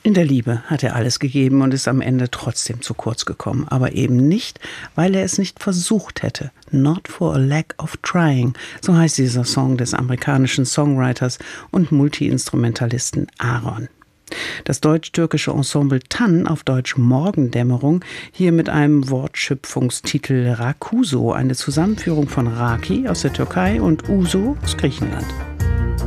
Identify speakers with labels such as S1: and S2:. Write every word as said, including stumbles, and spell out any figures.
S1: In der Liebe hat er alles gegeben und ist am Ende trotzdem zu kurz gekommen. Aber eben nicht, weil er es nicht versucht hätte. Not for a lack of trying. So heißt dieser Song des amerikanischen Songwriters und Multiinstrumentalisten Aaron. Das deutsch-türkische Ensemble Tan, auf Deutsch Morgendämmerung, hier mit einem Wortschöpfungstitel Rakuso, eine Zusammenführung von Raki aus der Türkei und Uso aus Griechenland.